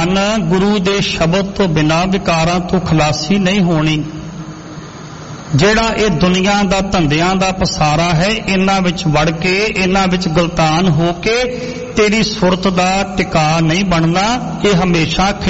गुरु दे शब्द तो बिना विकारां तो खलासी नहीं होनी। ਜਿਹੜਾ ਇਹ ਦੁਨੀਆ ਦਾ ਧੰਦਿਆਂ ਦਾ ਪਸਾਰਾ ਹੈ, ਇਹਨਾਂ ਵਿੱਚ ਵੜ ਕੇ ਇਹਨਾਂ ਵਿੱਚ ਗਲਤਾਨ ਹੋ ਕੇ ਤੇਰੀ ਸੁਰਤ ਦਾ ਟਿਕਾ ਨਹੀਂ ਬਣਨਾ। ਇਹ ਹਮੇਸ਼ਾ